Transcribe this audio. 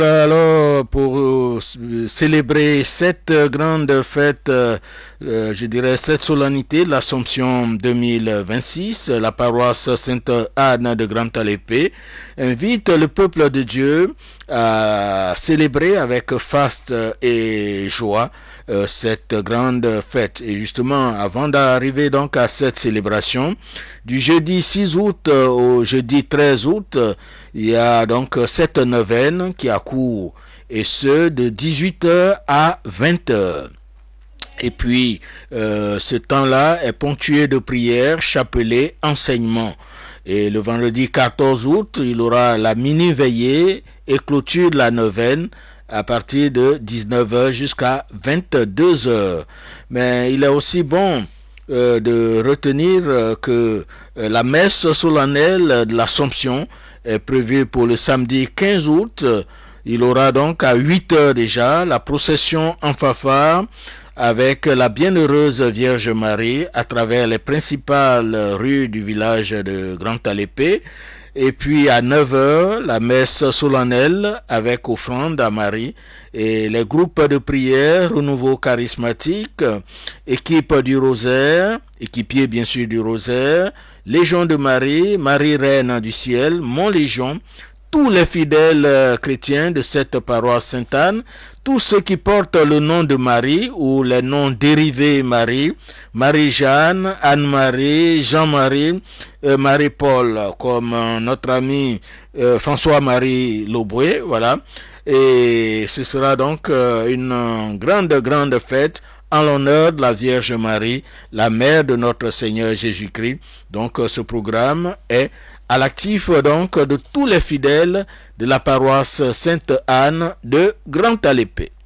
Alors, pour célébrer cette grande fête, je dirais cette solennité, l'Assomption 2026, la paroisse Sainte-Anne de Grand-Alépé invite le peuple de Dieu à célébrer avec faste et joie cette grande fête. Et justement, avant d'arriver donc à cette célébration, du jeudi 6 août au jeudi 13 août, il y a donc cette neuvaine qui a cours, et ce de 18h à 20h. Et puis, ce temps-là est ponctué de prières, chapelets, enseignements. Et le vendredi 14 août, il y aura la mini-veillée et clôture de la neuvaine à partir de 19h jusqu'à 22h. Mais il est aussi bon de retenir que la messe solennelle de l'Assomption est prévue pour le samedi 15 août. Il aura donc à 8h déjà la procession en fanfare avec la bienheureuse Vierge Marie à travers les principales rues du village de Grand-Alépé. Et puis à 9h, la messe solennelle avec offrande à Marie et les groupes de prière renouveau charismatique, équipe du rosaire, équipier bien sûr du rosaire, Légion de Marie, Marie Reine du ciel, Mon Légion, tous les fidèles chrétiens de cette paroisse Sainte-Anne, tous ceux qui portent le nom de Marie ou les noms dérivés Marie, Marie-Jeanne, Anne-Marie, Jean-Marie, Marie-Paul, comme notre ami François-Marie Loboué, voilà. Et ce sera donc une grande fête en l'honneur de la Vierge Marie, la mère de notre Seigneur Jésus-Christ. Donc ce programme est à l'actif donc de tous les fidèles de la paroisse Sainte-Anne de Grand-Alépé.